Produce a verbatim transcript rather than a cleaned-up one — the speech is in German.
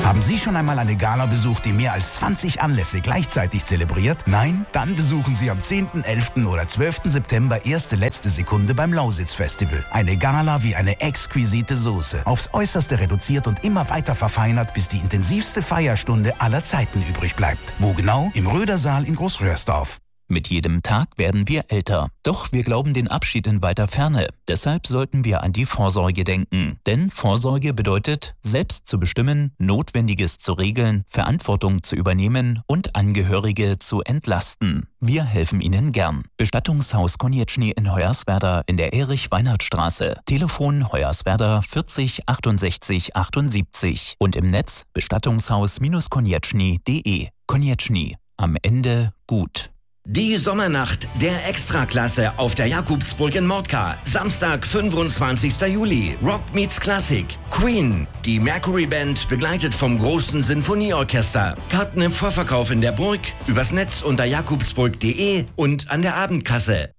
Haben Sie schon einmal eine Gala besucht, die mehr als zwanzig Anlässe gleichzeitig zelebriert? Nein? Dann besuchen Sie am zehnten, elften oder zwölften September erste letzte Sekunde beim Lausitz-Festival. Eine Gala wie eine exquisite Soße. Aufs Äußerste reduziert und immer weiter verfeinert, bis die intensivste Feierstunde aller Zeiten übrig bleibt. Wo genau? Im Rödersaal in Großröhrsdorf. Mit jedem Tag werden wir älter. Doch wir glauben den Abschied in weiter Ferne. Deshalb sollten wir an die Vorsorge denken. Denn Vorsorge bedeutet, selbst zu bestimmen, Notwendiges zu regeln, Verantwortung zu übernehmen und Angehörige zu entlasten. Wir helfen Ihnen gern. Bestattungshaus Konieczny in Hoyerswerda in der Erich-Weinhardt-Straße. Telefon Hoyerswerda vierzig achtundsechzig achtundsiebzig und im Netz bestattungshaus konieczny punkt de. Konieczny. Am Ende gut. Die Sommernacht der Extraklasse auf der Jakobsburg in Mordka. Samstag, fünfundzwanzigster Juli. Rock meets Classic. Queen. Die Mercury Band begleitet vom großen Sinfonieorchester. Karten im Vorverkauf in der Burg, übers Netz unter jakobsburg punkt de und an der Abendkasse.